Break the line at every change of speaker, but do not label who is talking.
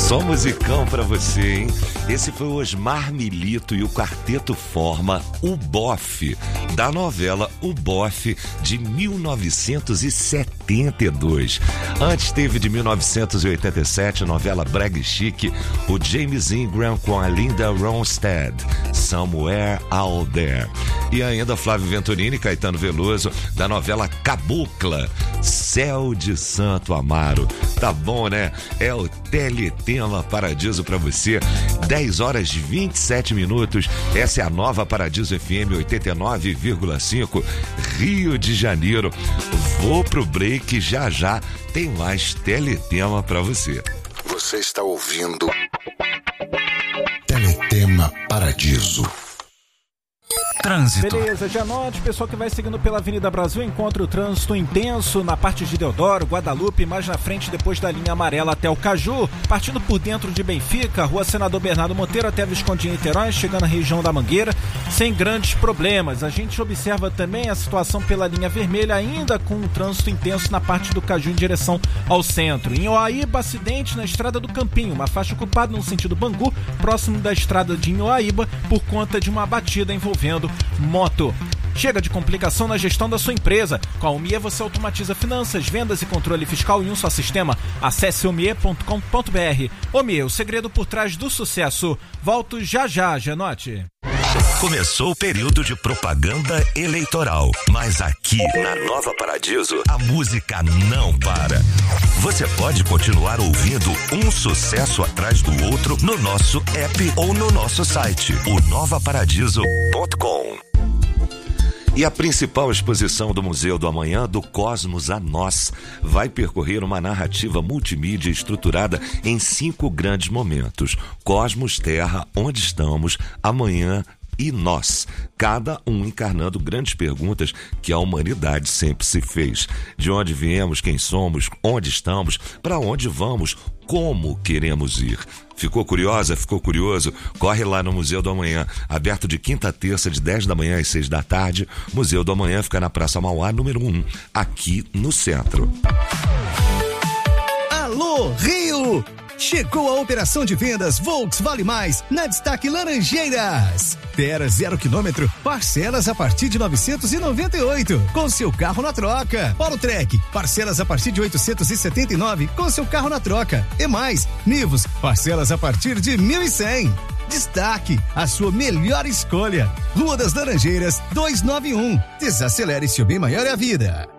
Só musicão pra você, hein? Esse foi o Osmar Milito e o Quarteto Forma O Bofe, da novela O Bofe, de 1972. Antes teve de 1987 a novela Brega e Chique, o James Ingram com a Linda Ronstadt, Somewhere Out There. E ainda Flávio Venturini e Caetano Veloso, da novela Cabocla, Céu de Santo Amaro. Tá bom, né? É o Teletema Paradiso pra você. 10 horas e 27 minutos. Essa é a nova Paradiso FM 89,5, Rio de Janeiro. Vou pro break, já já tem mais Teletema pra você.
Você está ouvindo Teletema Paradiso.
Trânsito.
Beleza, dia norte, pessoal que vai seguindo pela Avenida Brasil encontra o trânsito intenso na parte de Deodoro, Guadalupe, mais na frente depois da linha amarela até o Caju, partindo por dentro de Benfica, Rua Senador Bernardo Monteiro até a Visconde Niterói, chegando à região da Mangueira, sem grandes problemas. A gente observa também a situação pela linha vermelha, ainda com o trânsito intenso na parte do Caju em direção ao centro. Em Oaíba, acidente na estrada do Campinho, uma faixa ocupada no sentido Bangu, próximo da estrada de Oaíba, por conta de uma batida envolvendo moto. Chega de complicação na gestão da sua empresa. Com a Omie você automatiza finanças, vendas e controle fiscal em um só sistema. Acesse omie.com.br. Omie, o segredo por trás do sucesso. Volto já já, Genote.
Começou o período de propaganda eleitoral, mas aqui na Nova Paradiso a música não para. Você pode continuar ouvindo um sucesso atrás do outro no nosso app ou no nosso site, o novaparadiso.com. E a principal exposição do Museu do Amanhã, do Cosmos a Nós, vai percorrer uma narrativa multimídia estruturada em 5 grandes momentos: Cosmos, Terra, Onde Estamos, Amanhã e Nós, cada um encarnando grandes perguntas que a humanidade sempre se fez. De onde viemos, quem somos, onde estamos, para onde vamos, como queremos ir. Ficou curiosa? Ficou curioso? Corre lá no Museu do Amanhã, aberto de quinta a terça, de 10 da manhã às 6 da tarde. Museu do Amanhã fica na Praça Mauá, número 1, aqui no centro.
Alô, Rio! Chegou a operação de vendas Volks Vale Mais na Destaque Laranjeiras. Terra 0 km, parcelas a partir de 998, com seu carro na troca. Polo Trek, parcelas a partir de 879, com seu carro na troca. E mais, Nivus, parcelas a partir de 1.100. Destaque, a sua melhor escolha. Rua das Laranjeiras, 291. Desacelere, seu bem maior é a vida.